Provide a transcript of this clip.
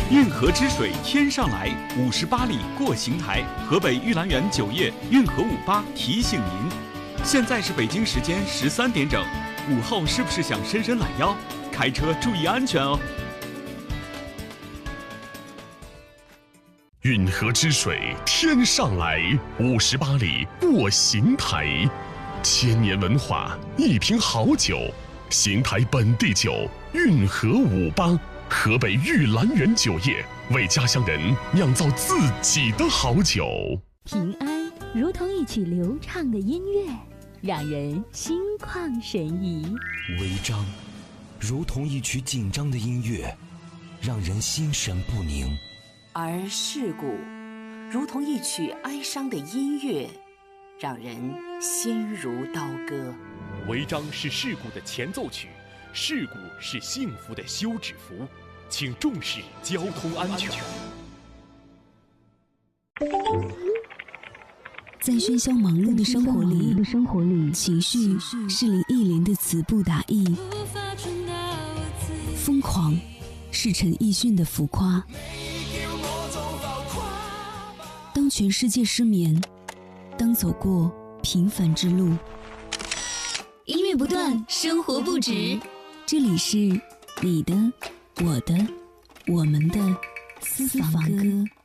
运河之水天上来，58里过邢台。河北玉兰园酒业运河58提醒您，现在是北京时间13点整，午后是不是想伸伸懒腰？开车注意安全哦。 运河之水天上来，58里过邢台。千年文化，一瓶好酒，邢台本地酒运河58。河北玉兰园酒业为家乡人酿造自己的好酒。 平安如同一曲流畅的音乐，让人心旷神怡； 违章如同一曲紧张的音乐，让人心神不宁； 而事故如同一曲哀伤的音乐，让人心如刀割。 违章是事故的前奏曲，事故是幸福的休止符，请重视交通安全。 在喧嚣忙碌的生活里，情绪是林忆莲的词不达意，疯狂是陈奕迅的浮夸。当全世界失眠，当走过平凡之路， 音乐不断，生活不止。 这里是你的、我的、我们的私房歌。